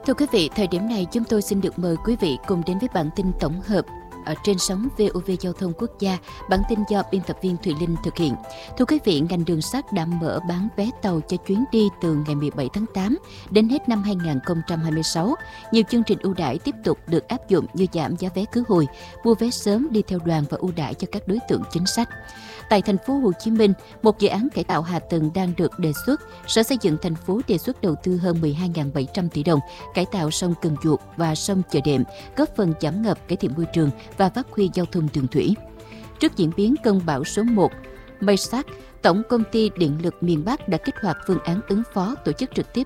Thưa quý vị, thời điểm này chúng tôi xin được mời quý vị cùng đến với bản tin tổng hợp ở trên sóng VOV Giao thông Quốc gia. Bản tin do biên tập viên Thùy Linh thực hiện. Thưa quý vị, ngành đường sắt đã mở bán vé tàu cho chuyến đi từ ngày 17 tháng 8 đến hết năm 2026. Nhiều chương trình ưu đãi tiếp tục được áp dụng như giảm giá vé khứ hồi, mua vé sớm đi theo đoàn và ưu đãi cho các đối tượng chính sách. Tại thành phố Hồ Chí Minh, một dự án cải tạo hạ tầng đang được đề xuất. Sở Xây dựng thành phố đề xuất đầu tư hơn 12.700 tỷ đồng cải tạo sông Cần Duộc và sông Chợ Đệm, góp phần giảm ngập, cải thiện môi trường và phát huy giao thông đường thủy. Trước diễn biến cơn bão số 1, Maysak, Tổng công ty Điện lực miền Bắc đã kích hoạt phương án ứng phó, tổ chức trực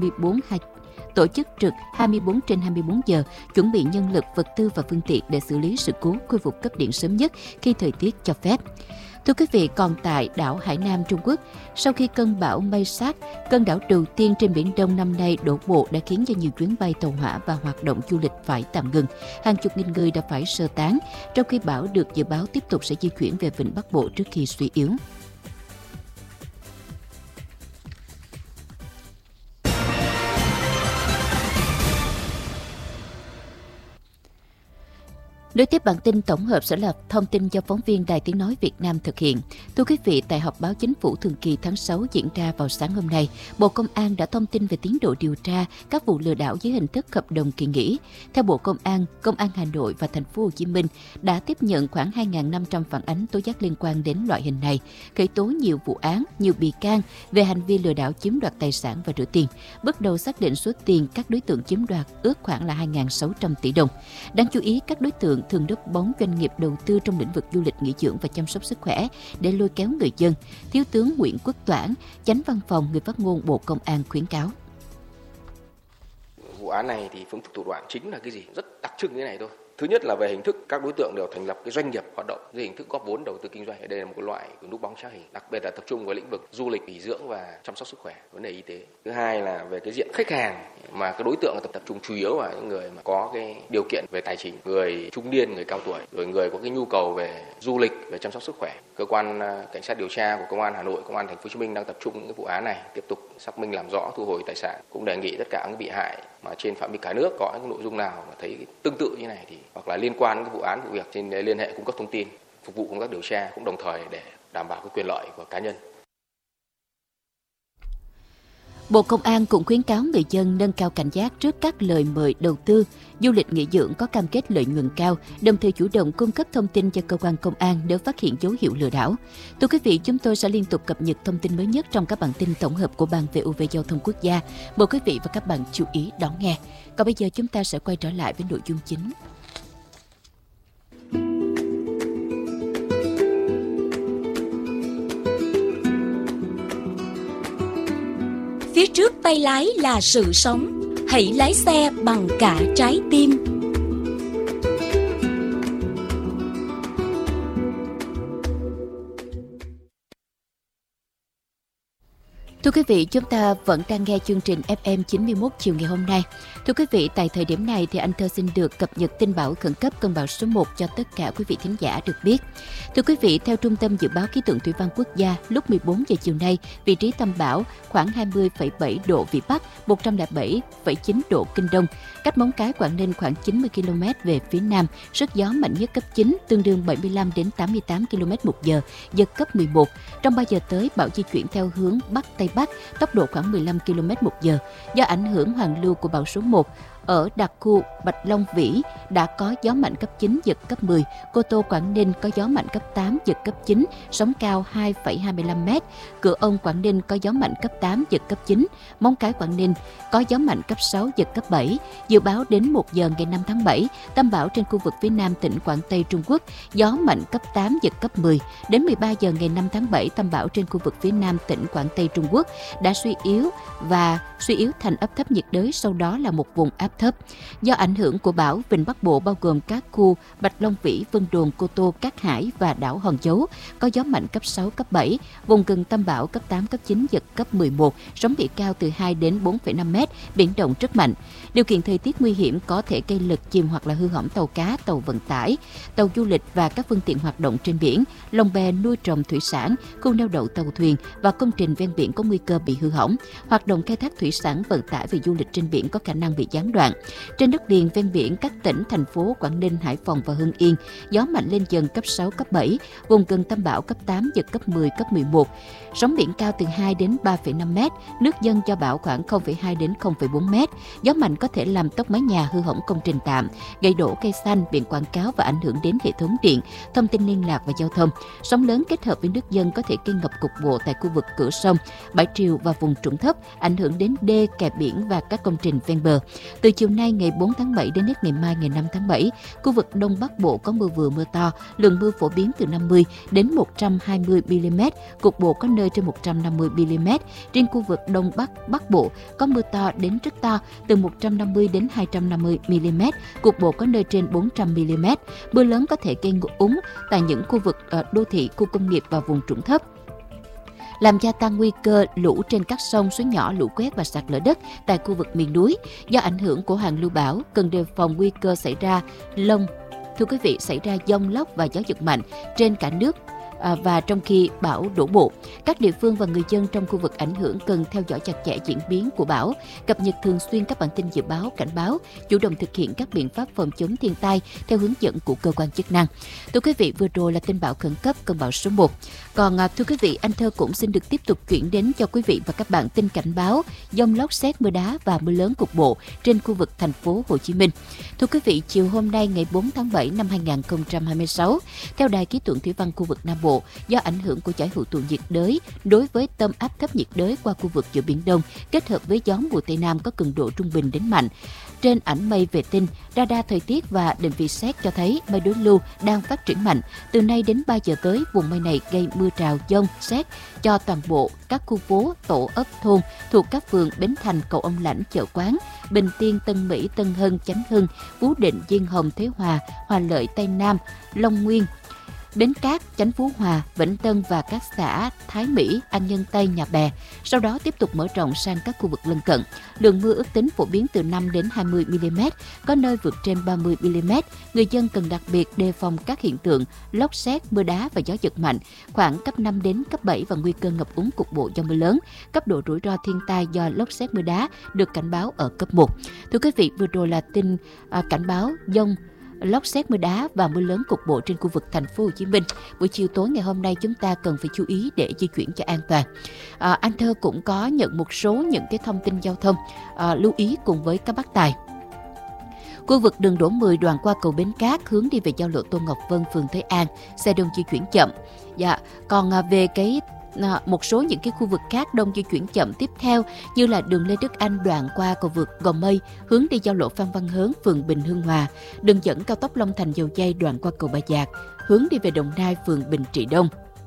24/24 giờ, chuẩn bị nhân lực, vật tư và phương tiện để xử lý sự cố, khôi phục cấp điện sớm nhất khi thời tiết cho phép. Thưa quý vị, còn tại đảo Hải Nam, Trung Quốc, sau khi cơn bão Maysak, cơn bão đầu tiên trên Biển Đông năm nay đổ bộ đã khiến cho nhiều chuyến bay tàu hỏa và hoạt động du lịch phải tạm ngừng. Hàng chục nghìn người đã phải sơ tán, trong khi bão được dự báo tiếp tục sẽ di chuyển về vịnh Bắc Bộ trước khi suy yếu. Nối tiếp bản tin tổng hợp sẽ là thông tin do phóng viên Đài Tiếng Nói Việt Nam thực hiện. Thưa quý vị, tại họp báo chính phủ thường kỳ tháng 6 diễn ra vào sáng hôm nay, Bộ Công an đã thông tin về tiến độ điều tra các vụ lừa đảo dưới hình thức hợp đồng kỳ nghỉ. Theo Bộ Công an Hà Nội và Thành phố Hồ Chí Minh đã tiếp nhận khoảng 2.500 phản ánh tố giác liên quan đến loại hình này, khởi tố nhiều vụ án, nhiều bị can về hành vi lừa đảo chiếm đoạt tài sản và rửa tiền. Bước đầu xác định số tiền các đối tượng chiếm đoạt ước khoảng là 2.600 tỷ đồng. Đáng chú ý, các đối tượng thường núp bóng doanh nghiệp đầu tư trong lĩnh vực du lịch, nghỉ dưỡng và chăm sóc sức khỏe để lôi kéo người dân. Thiếu tướng Nguyễn Quốc Toản, Chánh Văn phòng người phát ngôn Bộ Công an khuyến cáo. Vụ án này thì phương thức thủ đoạn chính là cái gì? Rất đặc trưng như thế này thôi. Thứ nhất là về hình thức, các đối tượng đều thành lập cái doanh nghiệp hoạt động dưới hình thức góp vốn đầu tư kinh doanh. Đây là một cái loại của núp bóng trá hình, đặc biệt là tập trung vào lĩnh vực du lịch, nghỉ dưỡng và chăm sóc sức khỏe, vấn đề y tế. Thứ hai là về cái diện khách hàng mà cái đối tượng tập trung chủ yếu vào những người mà có cái điều kiện về tài chính, người trung niên, người cao tuổi, rồi người có cái nhu cầu về du lịch, về chăm sóc sức khỏe. Cơ quan cảnh sát điều tra của Công an Hà Nội, Công an Thành phố Hồ Chí Minh đang tập trung những cái vụ án này, tiếp tục xác minh làm rõ, thu hồi tài sản. Cũng đề nghị tất cả các bị hại mà trên phạm vi cả nước có những nội dung nào mà thấy tương tự như này thì hoặc là liên quan đến cái vụ án vụ việc trên liên hệ cung cấp thông tin phục vụ công tác điều tra, cũng đồng thời để đảm bảo cái quyền lợi của cá nhân. Bộ Công an cũng khuyến cáo người dân nâng cao cảnh giác trước các lời mời đầu tư du lịch nghỉ dưỡng có cam kết lợi nhuận cao, đồng thời chủ động cung cấp thông tin cho cơ quan công an nếu phát hiện dấu hiệu lừa đảo. Thưa quý vị, chúng tôi sẽ liên tục cập nhật thông tin mới nhất trong các bản tin tổng hợp của Ban VOV Giao thông Quốc gia. Mời quý vị và các bạn chú ý đón nghe. Còn bây giờ chúng ta sẽ quay trở lại với nội dung chính. Phía trước tay lái là sự sống, hãy lái xe bằng cả trái tim. Thưa quý vị, chúng ta vẫn đang nghe chương trình FM 91 chiều ngày hôm nay. Thưa quý vị, tại thời điểm này thì anh Thơ xin được cập nhật tin bão khẩn cấp cơn bão số 1 cho tất cả quý vị thính giả được biết. Thưa quý vị, theo Trung tâm Dự báo Khí tượng Thủy văn Quốc gia, lúc 14 giờ chiều nay, vị trí tâm bão khoảng 20,7 độ Vĩ Bắc, 107,9 độ Kinh Đông, cách Móng Cái, Quảng Ninh khoảng 90 km về phía Nam, sức gió mạnh nhất cấp 9, tương đương 75 đến 88 km/h, giật cấp 11. Trong 3 giờ tới, bão di chuyển theo hướng Bắc Tây Bắc, tốc độ khoảng 15 km/h. Do ảnh hưởng hoàn lưu của bão số 1, ở đặc khu Bạch Long Vĩ đã có gió mạnh cấp 9, giật cấp 10. Cô Tô, Quảng Ninh có gió mạnh cấp 8, giật cấp 9, sóng cao 2,25 m. Cửa Ông, Quảng Ninh có gió mạnh cấp 8, giật cấp 9. Móng Cái, Quảng Ninh có gió mạnh cấp 6, giật cấp 7. Dự báo đến 1 giờ ngày 5 tháng 7, tâm bão trên khu vực phía Nam tỉnh Quảng Tây Trung Quốc, gió mạnh cấp 8, giật cấp 10. Đến 13 giờ ngày 5 tháng 7, tâm bão trên khu vực phía Nam tỉnh Quảng Tây Trung Quốc đã suy yếu thành áp thấp nhiệt đới, sau đó là một vùng áp áp thấp. Do ảnh hưởng của bão, vịnh Bắc Bộ bao gồm các khu Bạch Long Vĩ, Vân Đồn, Cô Tô, Cát Hải và đảo Hòn Dấu có gió mạnh cấp 6, cấp 7, vùng gần tâm bão cấp 8, cấp 9, giật cấp 11, sóng biển cao từ 2 đến 4,5 m, biển động rất mạnh. Điều kiện thời tiết nguy hiểm có thể gây lật chìm hoặc là hư hỏng tàu cá, tàu vận tải, tàu du lịch và các phương tiện hoạt động trên biển, lồng bè nuôi trồng thủy sản, khu neo đậu tàu thuyền và công trình ven biển có nguy cơ bị hư hỏng. Hoạt động khai thác thủy sản, vận tải và du lịch trên biển có khả năng bị gián đoạn. Trên đất liền ven biển các tỉnh, thành phố Quảng Ninh, Hải Phòng và Hưng Yên, gió mạnh lên dần cấp 6, cấp 7, vùng gần tâm bão cấp 8, giật cấp 10, cấp 11. Sóng biển cao từ 2 đến 3,5 m, nước dâng do bão khoảng 0,2 đến 0,4 m. Gió mạnh có thể làm tốc mái nhà, hư hỏng công trình tạm, gãy đổ cây xanh, biển quảng cáo và ảnh hưởng đến hệ thống điện, thông tin liên lạc và giao thông. Sóng lớn kết hợp với nước dâng có thể gây ngập cục bộ tại khu vực cửa sông, bãi triều và vùng trũng thấp, ảnh hưởng đến đê, kè biển và các công trình ven bờ. Từ chiều nay ngày 4 tháng 7 đến hết ngày mai ngày 5 tháng 7, khu vực Đông Bắc Bộ có mưa vừa mưa to, lượng mưa phổ biến từ 50 đến 120 mm, cục bộ có nơi trên 150 mm. Riêng khu vực Đông Bắc Bộ có mưa to đến rất to, từ 150 đến 250 mm, cục bộ có nơi trên 400 mm. Mưa lớn có thể gây ngập úng tại những khu vực đô thị, khu công nghiệp và vùng trũng thấp, làm gia tăng nguy cơ lũ trên các sông, suối nhỏ, lũ quét và sạt lở đất tại khu vực miền núi. Do ảnh hưởng của hoàn lưu bão, cần đề phòng nguy cơ xảy ra dông lốc và gió giật mạnh trên cả nước. Và trong khi bão đổ bộ, các địa phương và người dân trong khu vực ảnh hưởng cần theo dõi chặt chẽ diễn biến của bão, cập nhật thường xuyên các bản tin dự báo, cảnh báo, chủ động thực hiện các biện pháp phòng chống thiên tai theo hướng dẫn của cơ quan chức năng. Thưa quý vị, vừa rồi là tin bão khẩn cấp cơn bão số 1. Còn thưa quý vị, anh Thơ cũng xin được tiếp tục chuyển đến cho quý vị và các bạn tin cảnh báo dông lốc, sét, mưa đá và mưa lớn cục bộ trên khu vực thành phố Hồ Chí Minh. Thưa quý vị, chiều hôm nay ngày 4 tháng 7 năm 2026, theo Đài khí tượng thủy văn khu vực Nam Bộ, do ảnh hưởng của giải hội tụ nhiệt đới đối với tâm áp thấp nhiệt đới qua khu vực giữa Biển Đông kết hợp với gió mùa Tây Nam có cường độ trung bình đến mạnh. Trên ảnh mây vệ tinh, radar thời tiết và định vị sét cho thấy mây đối lưu đang phát triển mạnh. Từ nay đến 3 giờ tới, vùng mây này gây mưa rào, dông, sét cho toàn bộ các khu phố, tổ ấp, thôn thuộc các phường Bến Thành, Cầu Ông Lãnh, Chợ Quán, Bình Tiên, Tân Mỹ, Tân Hưng, Chánh Hưng, Phú Định, Diên Hồng, Thế Hòa, Hòa Lợi, Tây Nam, Long Nguyên, Bến Cát, Chánh Phú Hòa, Vĩnh Tân và các xã Thái Mỹ, An Nhân Tây, Nhà Bè. Sau đó tiếp tục mở rộng sang các khu vực lân cận. Lượng mưa ước tính phổ biến từ 5 đến 20 mm, có nơi vượt trên 30 mm. Người dân cần đặc biệt đề phòng các hiện tượng lốc sét, mưa đá và gió giật mạnh, khoảng cấp 5 đến cấp 7 và nguy cơ ngập úng cục bộ do mưa lớn. Cấp độ rủi ro thiên tai do lốc sét, mưa đá được cảnh báo ở cấp 1. Thưa quý vị, vừa rồi là tin cảnh báo dông, lốc sét, mưa đá và mưa lớn cục bộ trên khu vực thành phố Hồ Chí Minh. Buổi chiều tối ngày hôm nay chúng ta cần phải chú ý để di chuyển cho an toàn. Anh Thơ cũng có nhận một số những cái thông tin giao thông lưu ý cùng với các bác tài. Khu vực đường Đỗ 10 đoạn qua cầu Bến Cát hướng đi về giao lộ Tô Ngọc Vân, phường Thới An, xe đông di chuyển chậm. Còn về một số những cái khu vực khác đông di chuyển chậm tiếp theo như là đường Lê Đức Anh đoạn qua cầu vượt Gò Mây hướng đi giao lộ Phan Văn Hớn, phường Bình Hưng Hòa, đường dẫn cao tốc Long Thành Dầu Giây đoạn qua cầu Bà Giạc hướng đi về Đồng Nai, phường Bình Trị Đông.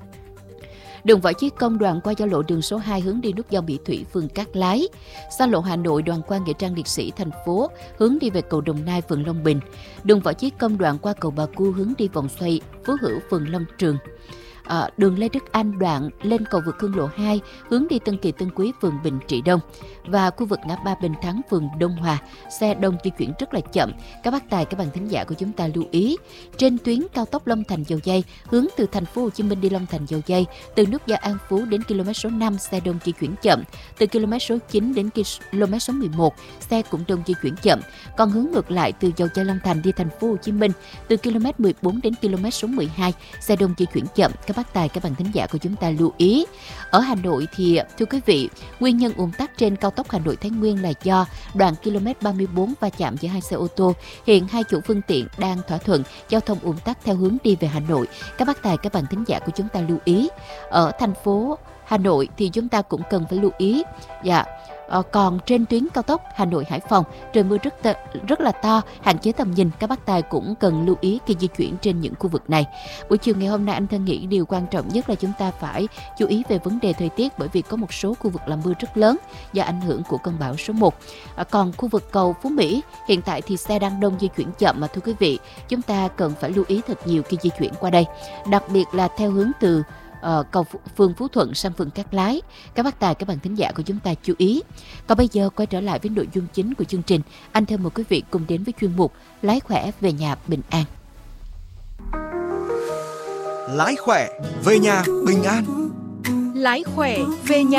Đường Võ Chí Công đoạn qua giao lộ đường số 2 hướng đi nút giao Mỹ Thủy, phường Cát Lái. Xa lộ Hà Nội đoạn qua nghĩa trang liệt sĩ thành phố hướng đi về cầu Đồng Nai, phường Long Bình. Đường Võ Chí Công đoạn qua cầu Bà Cua hướng đi vòng xoay Phú Hữu, phường Long Trường. Đường Lê Đức Anh đoạn lên cầu vượt Hương lộ 2 hướng đi Tân Kỳ Tân Quý, phường Bình Trị Đông, và khu vực ngã ba Bình Thắng, phường Đông Hòa, xe đông di chuyển rất là chậm. Các bác tài, các bạn thính giả của chúng ta lưu ý. Trên tuyến cao tốc Long Thành Dầu Giây hướng từ thành phố Hồ Chí Minh đi Long Thành Dầu Giây, từ nút giao An Phú đến km số 5 xe đông di chuyển chậm, từ km số 9 đến km số 11 xe cũng đông di chuyển chậm. Còn hướng ngược lại từ Dầu Giây Long Thành đi thành phố Hồ Chí Minh, từ km 14 đến km số 12 xe đông di chuyển chậm. Các bác tài, các bạn thính giả của chúng ta lưu ý. Ở Hà Nội thì thưa quý vị, nguyên nhân ùn tắc trên cao tốc Hà Nội Thái Nguyên là do đoạn km 34 va chạm giữa hai xe ô tô. Hiện hai chủ phương tiện đang thỏa thuận giao thông ùn tắc theo hướng đi về Hà Nội. Các bác tài, các bạn thính giả của chúng ta lưu ý. Ở thành phố Hà Nội thì chúng ta cũng cần phải lưu ý. Còn trên tuyến cao tốc Hà Nội Hải Phòng, trời mưa rất là to, hạn chế tầm nhìn, các bác tài cũng cần lưu ý khi di chuyển trên những khu vực này. Buổi chiều ngày hôm nay anh Thân nghĩ điều quan trọng nhất là chúng ta phải chú ý về vấn đề thời tiết, bởi vì có một số khu vực là mưa rất lớn do ảnh hưởng của cơn bão số 1. Còn khu vực cầu Phú Mỹ hiện tại thì xe đang đông, di chuyển chậm mà thưa quý vị, chúng ta cần phải lưu ý thật nhiều khi di chuyển qua đây, đặc biệt là theo hướng từ cầu phường Phú Thuận sang phường Cát Lái. Các bác tài, các bạn thính giả của chúng ta chú ý. Còn bây giờ quay trở lại với nội dung chính của chương trình. Anh Thơ mời quý vị cùng đến với chuyên mục Lái khỏe về nhà bình an. Lái khỏe về nhà bình an. Lái khỏe về nhà